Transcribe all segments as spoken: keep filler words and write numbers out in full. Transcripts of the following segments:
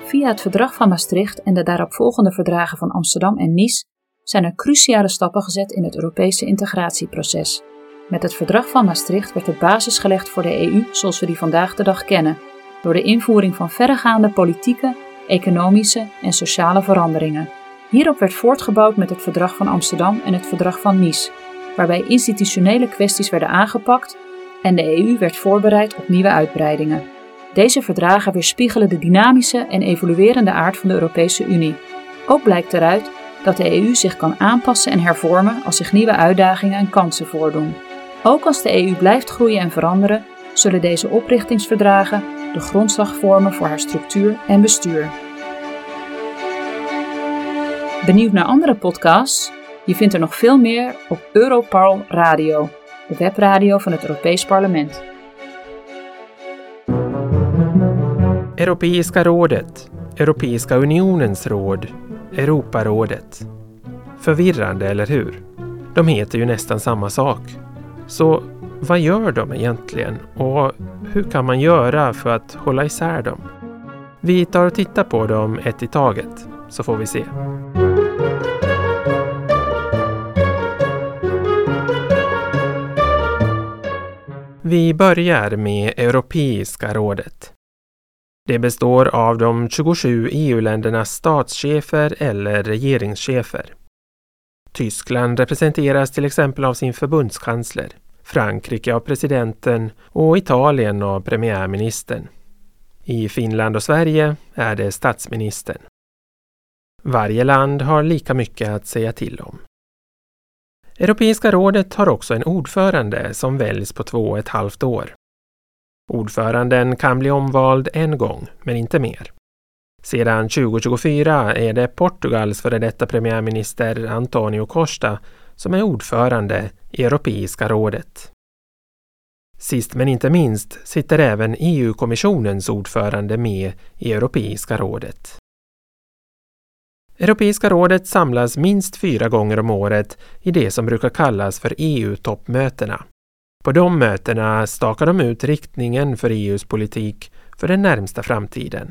Via het verdrag van Maastricht en de daaropvolgende verdragen van Amsterdam en Nice zijn er cruciale stappen gezet in het Europese integratieproces. Met het verdrag van Maastricht werd de basis gelegd voor de E U zoals we die vandaag de dag kennen, door de invoering van verregaande politieke, economische en sociale veranderingen. Hierop werd voortgebouwd met het verdrag van Amsterdam en het verdrag van Nice, waarbij institutionele kwesties werden aangepakt en de E U werd voorbereid op nieuwe uitbreidingen. Deze verdragen weerspiegelen de dynamische en evoluerende aard van de Europese Unie. Ook blijkt eruit dat de E U zich kan aanpassen en hervormen als zich nieuwe uitdagingen en kansen voordoen. Ook als de E U blijft groeien en veranderen, zullen deze oprichtingsverdragen de grondslag vormen voor haar structuur en bestuur. Benieuwd naar andere podcasts? Je vindt er nog veel meer op Europarl Radio, de webradio van het Europees Parlement. Europeiska rådet, Europeiska unionens råd, Europarådet. Förvirrande, eller hur? De heter ju nästan samma sak. Så vad gör de egentligen och hur kan man göra för att hålla isär dem? Vi tar och tittar på dem ett i taget, så får vi se. Vi börjar med Europeiska rådet. Det består av de tjugosju E U-ländernas statschefer eller regeringschefer. Tyskland representeras till exempel av sin förbundskansler, Frankrike av presidenten och Italien av premiärministern. I Finland och Sverige är det statsministern. Varje land har lika mycket att säga till om. Europeiska rådet har också en ordförande som väljs på två och ett halvt år. Ordföranden kan bli omvald en gång, men inte mer. Sedan tjugo tjugofyra är det Portugals före detta premiärminister Antonio Costa som är ordförande i Europeiska rådet. Sist men inte minst sitter även E U-kommissionens ordförande med i Europeiska rådet. Europeiska rådet samlas minst fyra gånger om året i det som brukar kallas för E U-toppmötena. På de mötena stakar de ut riktningen för E U:s politik för den närmsta framtiden.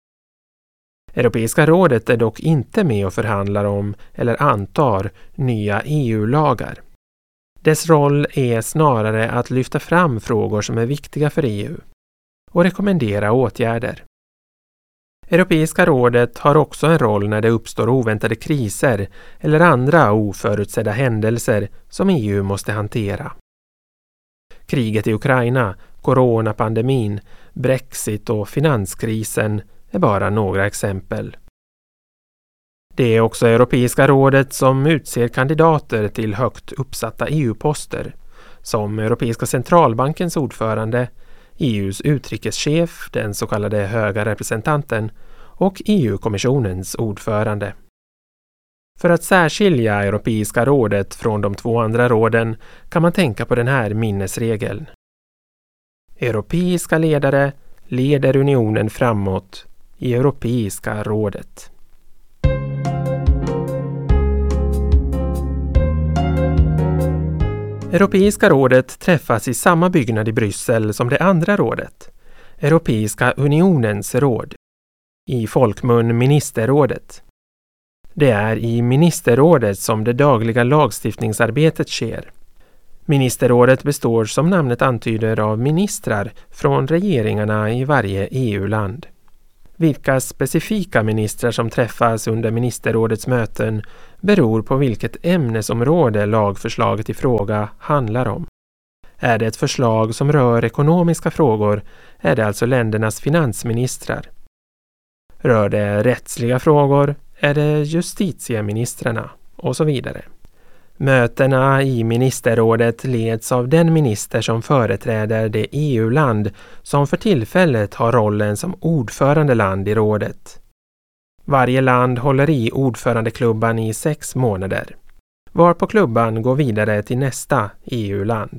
Europeiska rådet är dock inte med och förhandlar om eller antar nya E U-lagar. Dess roll är snarare att lyfta fram frågor som är viktiga för E U och rekommendera åtgärder. Europeiska rådet har också en roll när det uppstår oväntade kriser eller andra oförutsedda händelser som E U måste hantera. Kriget i Ukraina, coronapandemin, Brexit och finanskrisen är bara några exempel. Det är också Europeiska rådet som utser kandidater till högt uppsatta E U-poster, som Europeiska centralbankens ordförande, E U:s utrikeschef, den så kallade höga representanten, och E U-kommissionens ordförande. För att särskilja Europeiska rådet från de två andra råden kan man tänka på den här minnesregeln. Europeiska ledare leder unionen framåt i Europeiska rådet. Europeiska rådet träffas i samma byggnad i Bryssel som det andra rådet, Europeiska unionens råd, i folkmun ministerrådet. Det är i ministerrådet som det dagliga lagstiftningsarbetet sker. Ministerrådet består som namnet antyder av ministrar från regeringarna i varje E U-land. Vilka specifika ministrar som träffas under ministerrådets möten beror på vilket ämnesområde lagförslaget i fråga handlar om. Är det ett förslag som rör ekonomiska frågor är det alltså ländernas finansministrar. Rör det rättsliga frågor är det justitieministrarna och så vidare. Mötena i ministerrådet leds av den minister som företräder det E U-land som för tillfället har rollen som ordförandeland i rådet. Varje land håller i ordförandeklubban i sex månader, varpå klubban går vidare till nästa E U-land.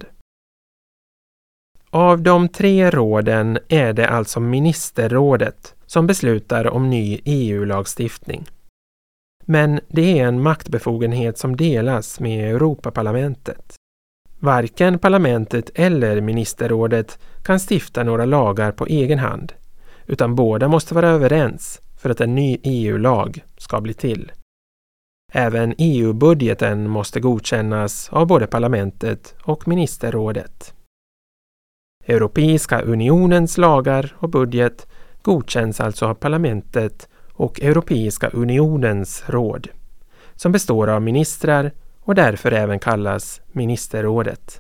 Av de tre råden är det alltså ministerrådet som beslutar om ny E U-lagstiftning. Men det är en maktbefogenhet som delas med Europaparlamentet. Varken parlamentet eller ministerrådet kan stifta några lagar på egen hand, utan båda måste vara överens för att en ny E U-lag ska bli till. Även E U-budgeten måste godkännas av både parlamentet och ministerrådet. Europeiska unionens lagar och budget godkänns alltså av parlamentet och Europeiska unionens råd, som består av ministrar och därför även kallas ministerrådet.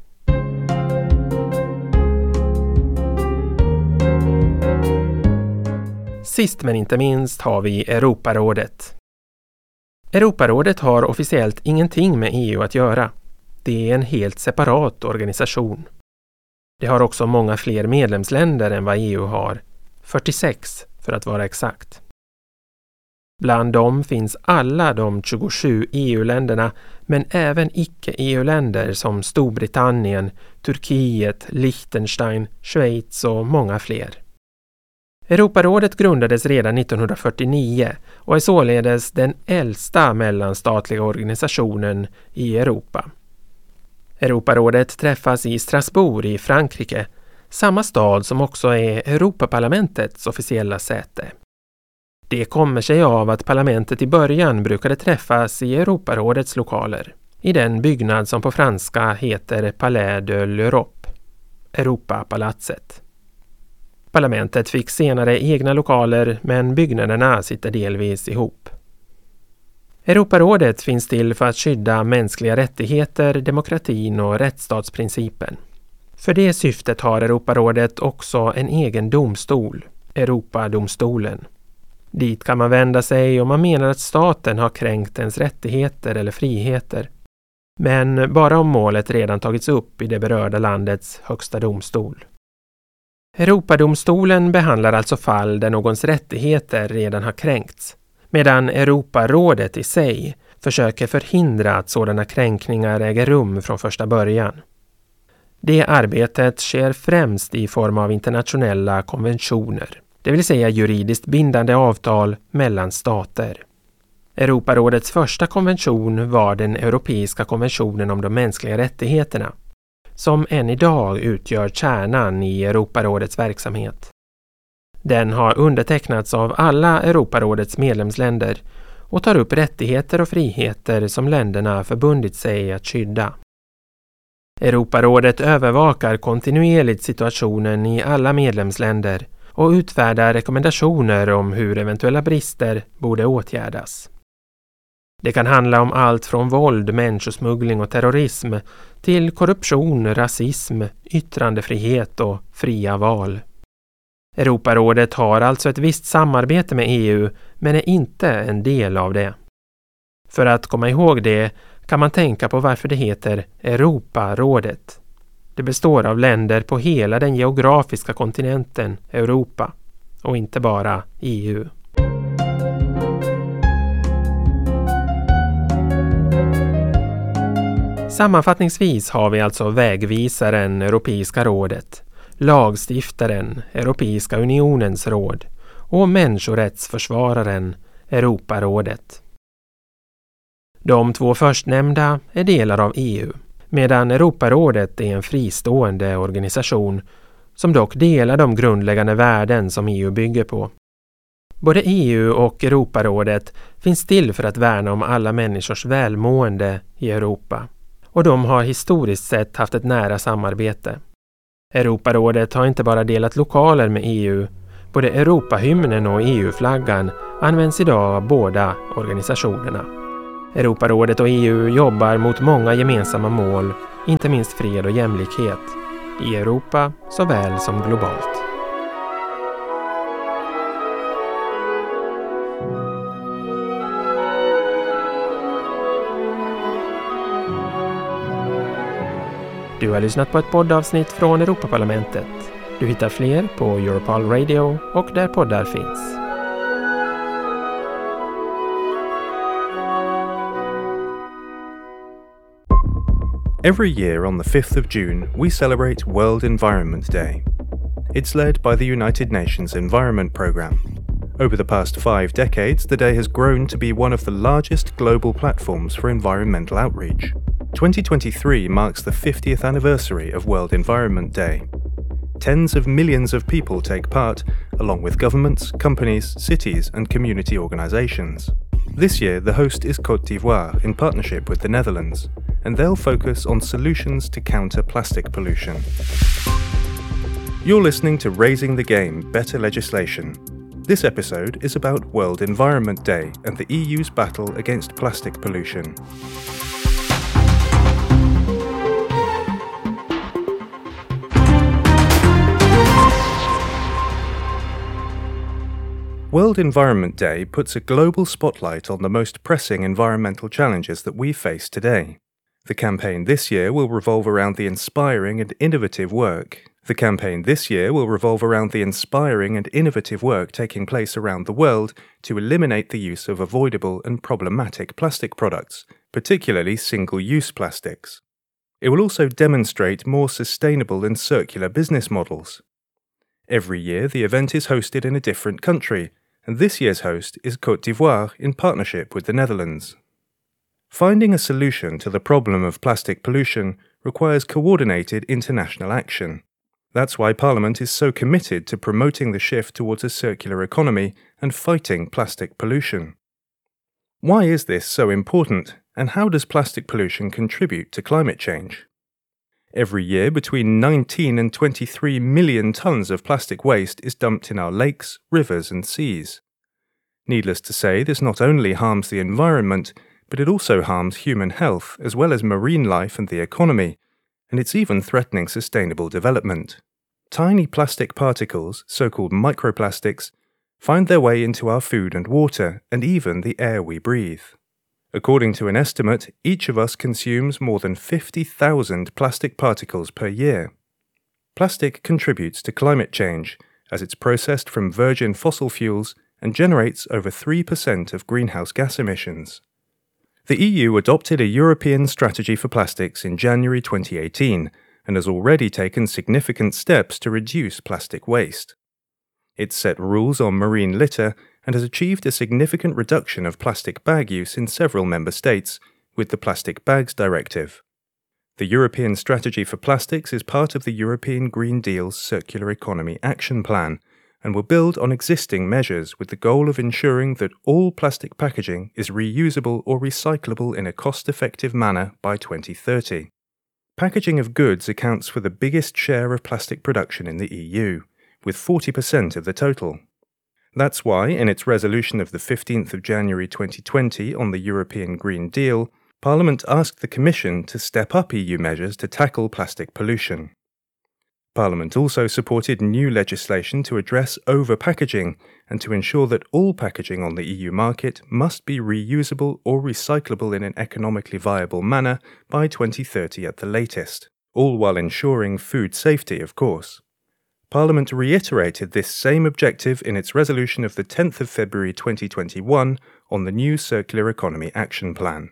Sist men inte minst har vi Europarådet. Europarådet har officiellt ingenting med E U att göra. Det är en helt separat organisation. Det har också många fler medlemsländer än vad E U har, fyrtiosex för att vara exakt. Bland dem finns alla de tjugosju E U-länderna, men även icke-E U-länder som Storbritannien, Turkiet, Liechtenstein, Schweiz och många fler. Europarådet grundades redan nittonhundrafyrtionio och är således den äldsta mellanstatliga organisationen i Europa. Europarådet träffas i Strasbourg i Frankrike, samma stad som också är Europaparlamentets officiella säte. Det kommer sig av att parlamentet i början brukade träffas i Europarådets lokaler, i den byggnad som på franska heter Palais de l'Europe, Europapalatset. Parlamentet fick senare egna lokaler, men byggnaderna sitter delvis ihop. Europarådet finns till för att skydda mänskliga rättigheter, demokratin och rättsstatsprincipen. För det syftet har Europarådet också en egen domstol, Europadomstolen. Dit kan man vända sig om man menar att staten har kränkt ens rättigheter eller friheter. Men bara om målet redan tagits upp i det berörda landets högsta domstol. Europadomstolen behandlar alltså fall där någons rättigheter redan har kränkts, medan Europarådet i sig försöker förhindra att sådana kränkningar äger rum från första början. Det arbetet sker främst i form av internationella konventioner, det vill säga juridiskt bindande avtal mellan stater. Europarådets första konvention var den Europeiska konventionen om de mänskliga rättigheterna, som än idag utgör kärnan i Europarådets verksamhet. Den har undertecknats av alla Europarådets medlemsländer och tar upp rättigheter och friheter som länderna förbundit sig att skydda. Europarådet övervakar kontinuerligt situationen i alla medlemsländer och utfärdar rekommendationer om hur eventuella brister borde åtgärdas. Det kan handla om allt från våld, människosmuggling och terrorism till korruption, rasism, yttrandefrihet och fria val. Europarådet har alltså ett visst samarbete med E U men är inte en del av det. För att komma ihåg det kan man tänka på varför det heter Europarådet. Det består av länder på hela den geografiska kontinenten Europa och inte bara E U. Sammanfattningsvis har vi alltså vägvisaren Europeiska rådet, lagstiftaren Europeiska unionens råd och människorättsförsvararen Europarådet. De två förstnämnda är delar av E U, medan Europarådet är en fristående organisation som dock delar de grundläggande värden som E U bygger på. Både E U och Europarådet finns till för att värna om alla människors välmående i Europa. Och de har historiskt sett haft ett nära samarbete. Europarådet har inte bara delat lokaler med E U, både Europahymnen och E U-flaggan används idag av båda organisationerna. Europarådet och E U jobbar mot många gemensamma mål, inte minst fred och jämlikhet, i Europa såväl som globalt. Du har lyssnat på ett poddavsnitt från Europaparlamentet. Du hittar fler på Europal Radio och där poddar finns. Every year on the fifth of June, we celebrate World Environment Day. It's led by the United Nations Environment Programme. Over the past five decades, the day has grown to be one of the largest global platforms for environmental outreach. twenty twenty-three marks the fiftieth anniversary of World Environment Day. Tens of millions of people take part, along with governments, companies, cities, and community organisations. This year, the host is Côte d'Ivoire in partnership with the Netherlands, and they'll focus on solutions to counter plastic pollution. You're listening to Raising the Game, Better Legislation. This episode is about World Environment Day and the E U's battle against plastic pollution. World Environment Day puts a global spotlight on the most pressing environmental challenges that we face today. The campaign this year will revolve around the inspiring and innovative work. The campaign this year will revolve around the inspiring and innovative work taking place around the world to eliminate the use of avoidable and problematic plastic products, particularly single-use plastics. It will also demonstrate more sustainable and circular business models. Every year, the event is hosted in a different country, and this year's host is Côte d'Ivoire in partnership with the Netherlands. Finding a solution to the problem of plastic pollution requires coordinated international action. That's why Parliament is so committed to promoting the shift towards a circular economy and fighting plastic pollution. Why is this so important, and how does plastic pollution contribute to climate change? Every year, between nineteen and twenty-three million tons of plastic waste is dumped in our lakes, rivers, and seas. Needless to say, this not only harms the environment, but it also harms human health as well as marine life and the economy, and it's even threatening sustainable development. Tiny plastic particles, so-called microplastics, find their way into our food and water, and even the air we breathe. According to an estimate, each of us consumes more than fifty thousand plastic particles per year. Plastic contributes to climate change, as it's processed from virgin fossil fuels and generates over three percent of greenhouse gas emissions. The E U adopted a European strategy for plastics in January twenty eighteen and has already taken significant steps to reduce plastic waste. It's set rules on marine litter and has achieved a significant reduction of plastic bag use in several member states with the Plastic Bags Directive. The European Strategy for Plastics is part of the European Green Deal's Circular Economy Action Plan and will build on existing measures with the goal of ensuring that all plastic packaging is reusable or recyclable in a cost-effective manner by twenty thirty. Packaging of goods accounts for the biggest share of plastic production in the E U, with forty percent of the total. That's why, in its resolution of the fifteenth of January twenty twenty on the European Green Deal, Parliament asked the Commission to step up E U measures to tackle plastic pollution. Parliament also supported new legislation to address over-packaging and to ensure that all packaging on the E U market must be reusable or recyclable in an economically viable manner by twenty thirty at the latest, all while ensuring food safety, of course. Parliament reiterated this same objective in its resolution of the tenth of February twenty twenty-one on the new Circular Economy Action Plan.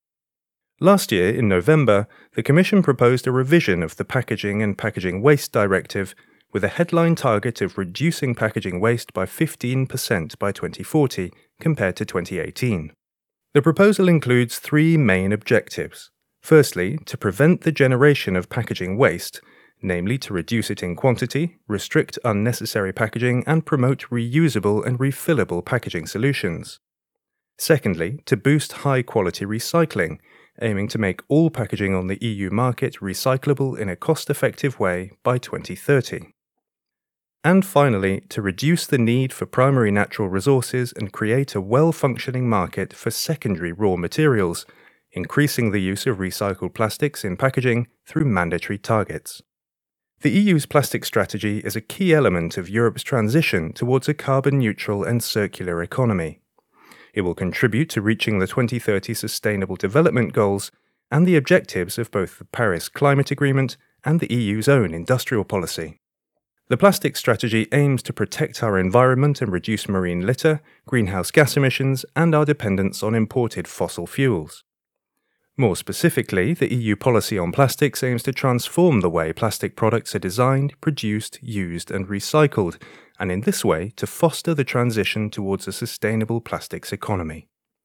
Last year, in November, the Commission proposed a revision of the Packaging and Packaging Waste Directive with a headline target of reducing packaging waste by fifteen percent by twenty forty compared to twenty eighteen. The proposal includes three main objectives. Firstly, to prevent the generation of packaging waste, namely to reduce it in quantity, restrict unnecessary packaging, and promote reusable and refillable packaging solutions. Secondly, to boost high-quality recycling, aiming to make all packaging on the E U market recyclable in a cost-effective way by twenty thirty. And finally, to reduce the need for primary natural resources and create a well-functioning market for secondary raw materials, increasing the use of recycled plastics in packaging through mandatory targets. The E U's plastic strategy is a key element of Europe's transition towards a carbon-neutral and circular economy. It will contribute to reaching the twenty thirty Sustainable Development Goals and the objectives of both the Paris Climate Agreement and the E U's own industrial policy. The plastic strategy aims to protect our environment and reduce marine litter, greenhouse gas emissions, and our dependence on imported fossil fuels. More specifically, the E U policy on plastics aims to transform the way plastic products are designed, produced, used, and recycled, and in this way to foster the transition towards a sustainable plastics economy.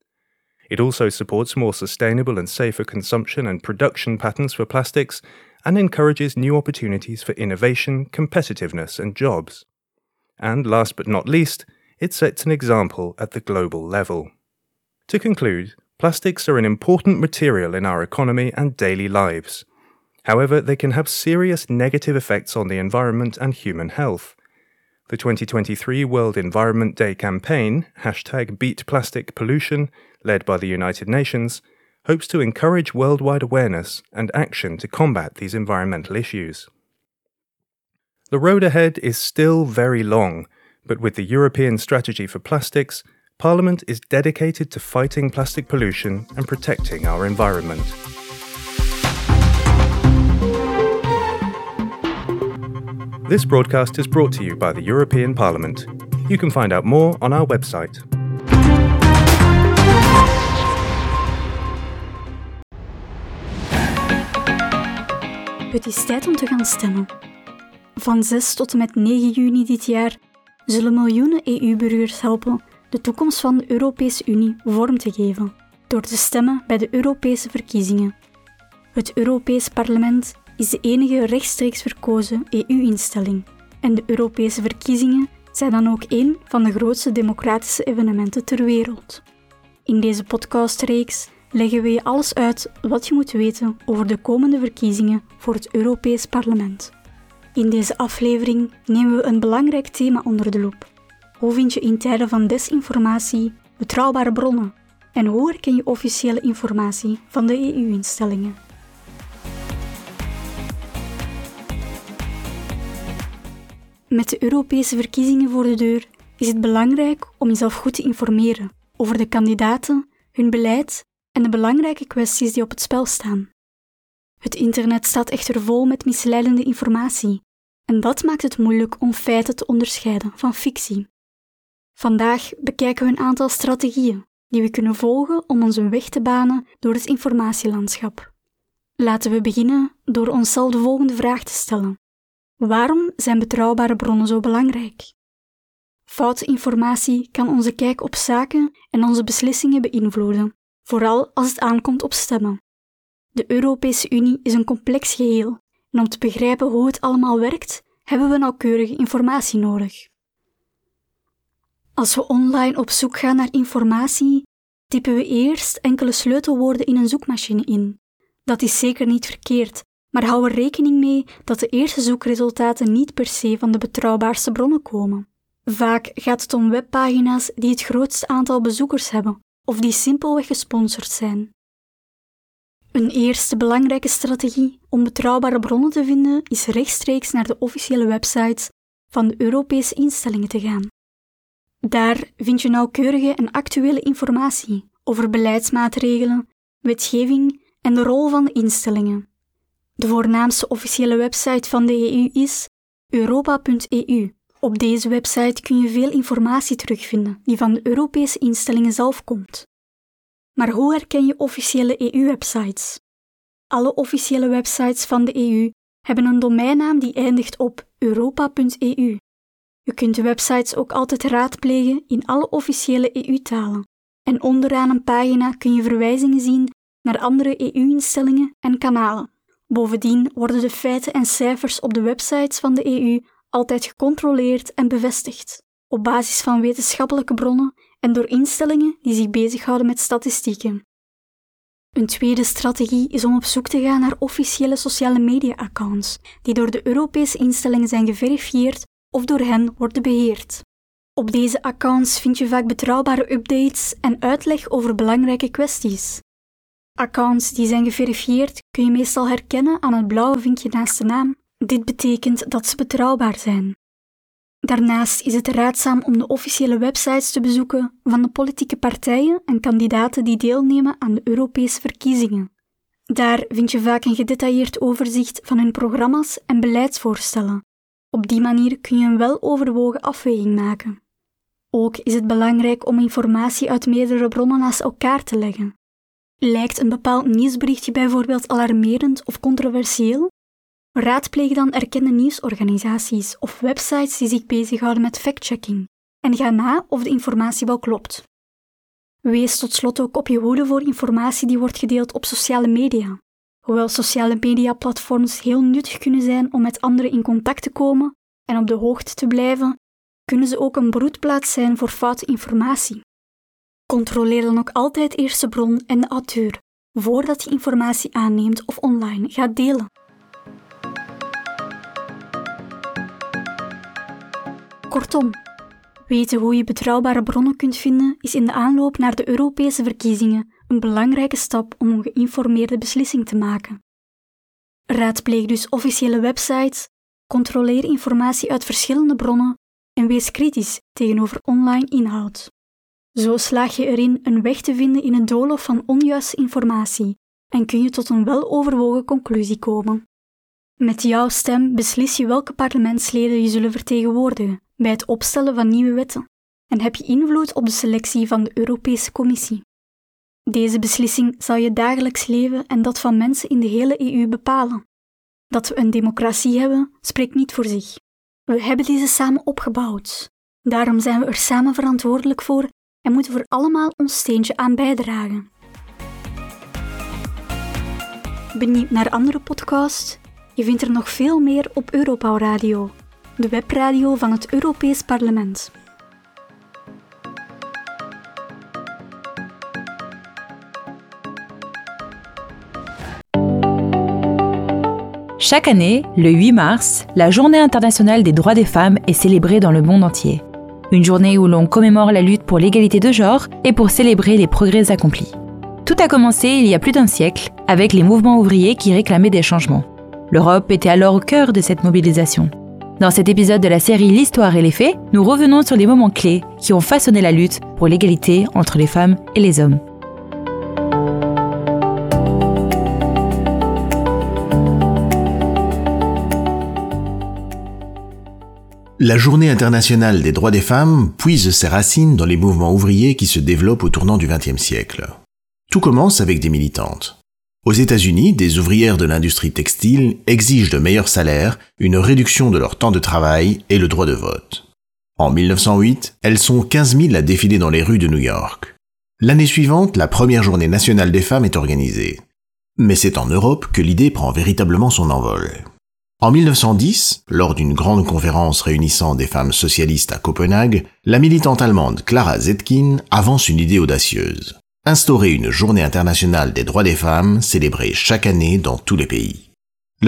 It also supports more sustainable and safer consumption and production patterns for plastics, and encourages new opportunities for innovation, competitiveness, and jobs. and last but not least, it sets an example at the global level. To conclude, plastics are an important material in our economy and daily lives. However, they can have serious negative effects on the environment and human health. The twenty twenty-three World Environment Day campaign, hashtag Beat Plastic Pollution, led by the United Nations, hopes to encourage worldwide awareness and action to combat these environmental issues. The road ahead is still very long, but with the European Strategy for Plastics, Parliament is dedicated to fighting plastic pollution and protecting our environment. This broadcast is brought to you by the European Parliament. You can find out more on our website. Het is tijd om te gaan stemmen. Van zes tot en met negen juni dit jaar zullen miljoenen E U-burgers helpen de toekomst van de Europese Unie vorm te geven door te stemmen bij de Europese verkiezingen. Het Europees Parlement is de enige rechtstreeks verkozen E U-instelling en de Europese verkiezingen zijn dan ook een van de grootste democratische evenementen ter wereld. In deze podcastreeks leggen we je alles uit wat je moet weten over de komende verkiezingen voor het Europees Parlement. In deze aflevering nemen we een belangrijk thema onder de loep. Hoe vind je in tijden van desinformatie betrouwbare bronnen? En hoe herken je officiële informatie van de E U-instellingen? Met de Europese verkiezingen voor de deur is het belangrijk om jezelf goed te informeren over de kandidaten, hun beleid en de belangrijke kwesties die op het spel staan. Het internet staat echter vol met misleidende informatie en dat maakt het moeilijk om feiten te onderscheiden van fictie. Vandaag bekijken we een aantal strategieën die we kunnen volgen om ons een weg te banen door het informatielandschap. Laten we beginnen door onszelf de volgende vraag te stellen. Waarom zijn betrouwbare bronnen zo belangrijk? Foute informatie kan onze kijk op zaken en onze beslissingen beïnvloeden, vooral als het aankomt op stemmen. De Europese Unie is een complex geheel en om te begrijpen hoe het allemaal werkt, hebben we nauwkeurige informatie nodig. Als we online op zoek gaan naar informatie, typen we eerst enkele sleutelwoorden in een zoekmachine in. Dat is zeker niet verkeerd, maar hou er rekening mee dat de eerste zoekresultaten niet per se van de betrouwbaarste bronnen komen. Vaak gaat het om webpagina's die het grootste aantal bezoekers hebben of die simpelweg gesponsord zijn. Een eerste belangrijke strategie om betrouwbare bronnen te vinden is rechtstreeks naar de officiële websites van de Europese instellingen te gaan. Daar vind je nauwkeurige en actuele informatie over beleidsmaatregelen, wetgeving en de rol van de instellingen. De voornaamste officiële website van de E U is europa punt e u. Op deze website kun je veel informatie terugvinden die van de Europese instellingen zelf komt. Maar hoe herken je officiële E U-websites? Alle officiële websites van de E U hebben een domeinnaam die eindigt op europa punt e u. Je kunt de websites ook altijd raadplegen in alle officiële E U-talen. En onderaan een pagina kun je verwijzingen zien naar andere E U-instellingen en kanalen. Bovendien worden de feiten en cijfers op de websites van de E U altijd gecontroleerd en bevestigd, op basis van wetenschappelijke bronnen en door instellingen die zich bezighouden met statistieken. Een tweede strategie is om op zoek te gaan naar officiële sociale media-accounts, die door de Europese instellingen zijn geverifieerd of door hen worden beheerd. Op deze accounts vind je vaak betrouwbare updates en uitleg over belangrijke kwesties. Accounts die zijn geverifieerd kun je meestal herkennen aan het blauwe vinkje naast de naam. Dit betekent dat ze betrouwbaar zijn. Daarnaast is het raadzaam om de officiële websites te bezoeken van de politieke partijen en kandidaten die deelnemen aan de Europese verkiezingen. Daar vind je vaak een gedetailleerd overzicht van hun programma's en beleidsvoorstellen. Op die manier kun je een weloverwogen afweging maken. Ook is het belangrijk om informatie uit meerdere bronnen naast elkaar te leggen. Lijkt een bepaald nieuwsberichtje bijvoorbeeld alarmerend of controversieel? Raadpleeg dan erkende nieuwsorganisaties of websites die zich bezighouden met fact-checking en ga na of de informatie wel klopt. Wees tot slot ook op je hoede voor informatie die wordt gedeeld op sociale media. Hoewel sociale media-platforms heel nuttig kunnen zijn om met anderen in contact te komen en op de hoogte te blijven, kunnen ze ook een broedplaats zijn voor foute informatie. Controleer dan ook altijd eerst de bron en de auteur, voordat je informatie aanneemt of online gaat delen. Kortom, weten hoe je betrouwbare bronnen kunt vinden is in de aanloop naar de Europese verkiezingen een belangrijke stap om een geïnformeerde beslissing te maken. Raadpleeg dus officiële websites, controleer informatie uit verschillende bronnen en wees kritisch tegenover online inhoud. Zo slaag je erin een weg te vinden in het doolhof van onjuiste informatie en kun je tot een weloverwogen conclusie komen. Met jouw stem beslis je welke parlementsleden je zullen vertegenwoordigen bij het opstellen van nieuwe wetten en heb je invloed op de selectie van de Europese Commissie. Deze beslissing zal je dagelijks leven en dat van mensen in de hele E U bepalen. Dat we een democratie hebben, spreekt niet voor zich. We hebben deze samen opgebouwd. Daarom zijn we er samen verantwoordelijk voor en moeten we er allemaal ons steentje aan bijdragen. Benieuwd naar andere podcasts? Je vindt er nog veel meer op Europau Radio, de webradio van het Europees Parlement. Chaque année, le huit mars, la Journée internationale des droits des femmes est célébrée dans le monde entier. Une journée où l'on commémore la lutte pour l'égalité de genre et pour célébrer les progrès accomplis. Tout a commencé il y a plus d'un siècle avec les mouvements ouvriers qui réclamaient des changements. L'Europe était alors au cœur de cette mobilisation. Dans cet épisode de la série L'Histoire et les faits, nous revenons sur les moments clés qui ont façonné la lutte pour l'égalité entre les femmes et les hommes. La Journée internationale des droits des femmes puise ses racines dans les mouvements ouvriers qui se développent au tournant du vingtième siècle. Tout commence avec des militantes. Aux États-Unis, des ouvrières de l'industrie textile exigent de meilleurs salaires, une réduction de leur temps de travail et le droit de vote. En mille neuf cent huit, elles sont quinze mille à défiler dans les rues de New York. L'année suivante, la première journée nationale des femmes est organisée. Mais c'est en Europe que l'idée prend véritablement son envol. En mille neuf cent dix, lors d'une grande conférence réunissant des femmes socialistes à Copenhague, la militante allemande Clara Zetkin avance une idée audacieuse. Instaurer une journée internationale des droits des femmes célébrée chaque année dans tous les pays. L'objectif ?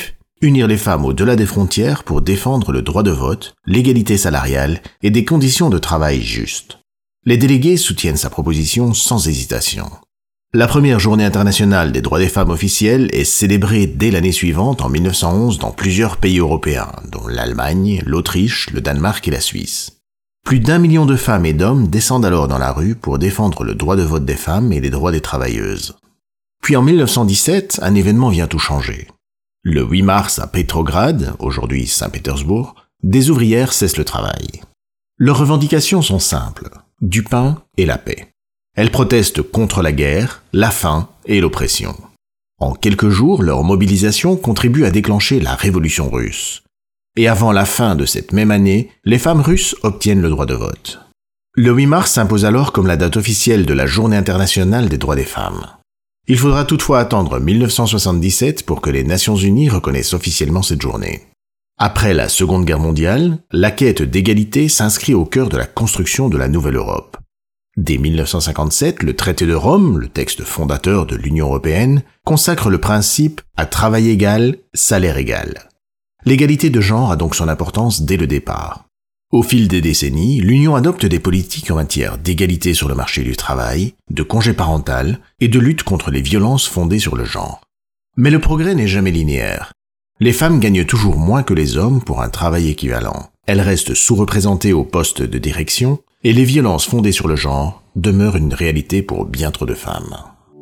Unir les femmes au-delà des frontières pour défendre le droit de vote, l'égalité salariale et des conditions de travail justes. Les délégués soutiennent sa proposition sans hésitation. La première journée internationale des droits des femmes officielle est célébrée dès l'année suivante, en mille neuf cent onze, dans plusieurs pays européens, dont l'Allemagne, l'Autriche, le Danemark et la Suisse. Plus d'un million de femmes et d'hommes descendent alors dans la rue pour défendre le droit de vote des femmes et les droits des travailleuses. Puis en mille neuf cent dix-sept, un événement vient tout changer. Le huit mars à Petrograd, aujourd'hui Saint-Pétersbourg, des ouvrières cessent le travail. Leurs revendications sont simples, du pain et la paix. Elles protestent contre la guerre, la faim et l'oppression. En quelques jours, leur mobilisation contribue à déclencher la révolution russe. Et avant la fin de cette même année, les femmes russes obtiennent le droit de vote. Le huit mars s'impose alors comme la date officielle de la Journée internationale des droits des femmes. Il faudra toutefois attendre mille neuf cent soixante-dix-sept pour que les Nations unies reconnaissent officiellement cette journée. Après la Seconde Guerre mondiale, la quête d'égalité s'inscrit au cœur de la construction de la Nouvelle Europe. Dès mille neuf cent cinquante-sept, le traité de Rome, le texte fondateur de l'Union européenne, consacre le principe « à travail égal, salaire égal ». L'égalité de genre a donc son importance dès le départ. Au fil des décennies, l'Union adopte des politiques en matière d'égalité sur le marché du travail, de congé parental et de lutte contre les violences fondées sur le genre. Mais le progrès n'est jamais linéaire. Les femmes gagnent toujours moins que les hommes pour un travail équivalent. Elles restent sous-représentées au poste de direction et les violences fondées sur le genre demeurent une réalité pour bien trop de femmes.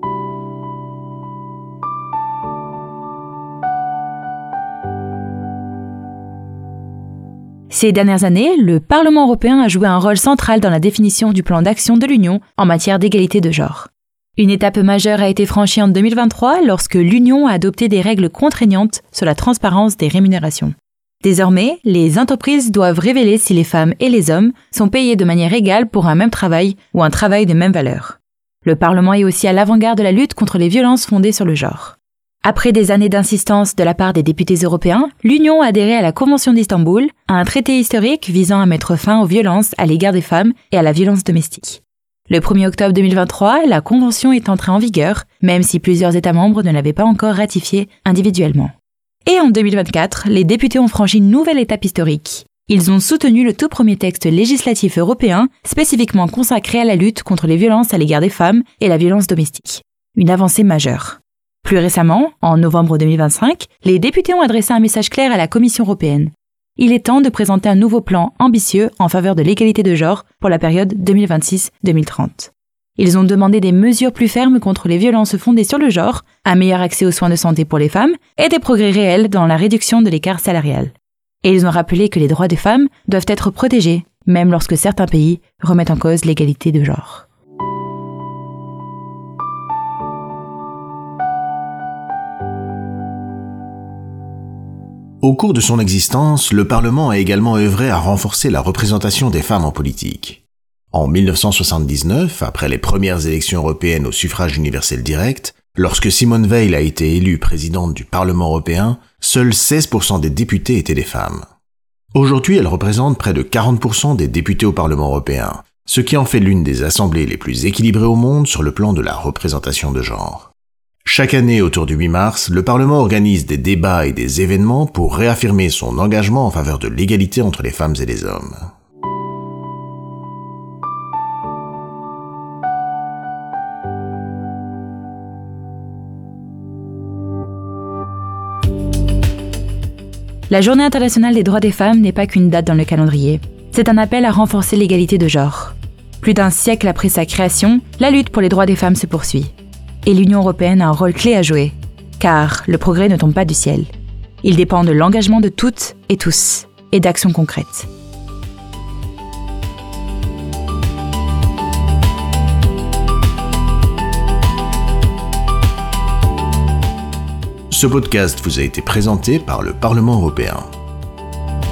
Ces dernières années, le Parlement européen a joué un rôle central dans la définition du plan d'action de l'Union en matière d'égalité de genre. Une étape majeure a été franchie en deux mille vingt-trois lorsque l'Union a adopté des règles contraignantes sur la transparence des rémunérations. Désormais, les entreprises doivent révéler si les femmes et les hommes sont payés de manière égale pour un même travail ou un travail de même valeur. Le Parlement est aussi à l'avant-garde de la lutte contre les violences fondées sur le genre. Après des années d'insistance de la part des députés européens, l'Union a adhéré à la Convention d'Istanbul, un traité historique visant à mettre fin aux violences à l'égard des femmes et à la violence domestique. Le premier octobre deux mille vingt-trois, la Convention est entrée en vigueur, même si plusieurs États membres ne l'avaient pas encore ratifiée individuellement. Et en deux mille vingt-quatre, les députés ont franchi une nouvelle étape historique. Ils ont soutenu le tout premier texte législatif européen spécifiquement consacré à la lutte contre les violences à l'égard des femmes et la violence domestique. Une avancée majeure. Plus récemment, en novembre deux mille vingt-cinq, les députés ont adressé un message clair à la Commission européenne. Il est temps de présenter un nouveau plan ambitieux en faveur de l'égalité de genre pour la période deux mille vingt-six deux mille trente. Ils ont demandé des mesures plus fermes contre les violences fondées sur le genre, un meilleur accès aux soins de santé pour les femmes et des progrès réels dans la réduction de l'écart salarial. Et ils ont rappelé que les droits des femmes doivent être protégés, même lorsque certains pays remettent en cause l'égalité de genre. Au cours de son existence, le Parlement a également œuvré à renforcer la représentation des femmes en politique. En mille neuf cent soixante-dix-neuf, après les premières élections européennes au suffrage universel direct, lorsque Simone Veil a été élue présidente du Parlement européen, seuls seize pour cent des députés étaient des femmes. Aujourd'hui, elle représente près de quarante pour cent des députés au Parlement européen, ce qui en fait l'une des assemblées les plus équilibrées au monde sur le plan de la représentation de genre. Chaque année, autour du huit mars, le Parlement organise des débats et des événements pour réaffirmer son engagement en faveur de l'égalité entre les femmes et les hommes. La Journée internationale des droits des femmes n'est pas qu'une date dans le calendrier. C'est un appel à renforcer l'égalité de genre. Plus d'un siècle après sa création, la lutte pour les droits des femmes se poursuit. Et l'Union européenne a un rôle clé à jouer, car le progrès ne tombe pas du ciel. Il dépend de l'engagement de toutes et tous, et d'actions concrètes. Ce podcast vous a été présenté par le Parlement européen.